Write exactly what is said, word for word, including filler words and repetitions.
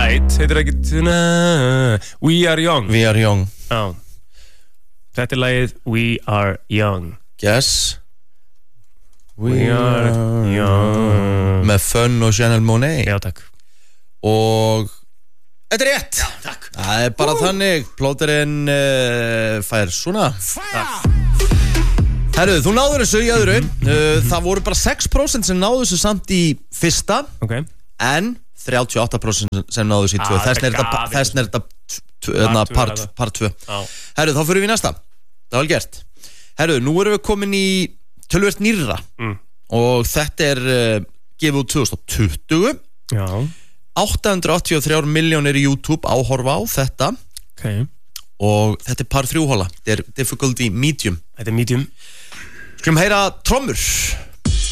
Light, heitir ekki We Are Young. We Are Young. Já. Þetta er lagið We Are Young. Yes. We, We Are Young. Með Fun og Janelle Monáe. Já, takk. Og þetta er rétt. Já, takk. Það er bara uh. þannig. Plóterinn uh, fær svona. Herru, þú náður þessu í öðru. uh, Það voru bara sex prósent sem náðu þessu samt í fyrsta. Ok. En þrjátíu og átta prósent sem náðu þessu í tvö. Ah, Þess er þetta part, part tvö. Herru, þá fyrir við næsta. Það var vel gert. Herru, nú erum við komin í töluvert nýrra. Mm. Og þetta er uh, gefið út tvö þúsund tuttugu. Já. átta hundruð áttatíu og þrjár milljónir í YouTube áhorfa á þetta. Ok. Og þetta er par þrjú hóla. Þetta er difficulty medium. Þetta er medium. Skulum heyra trommur.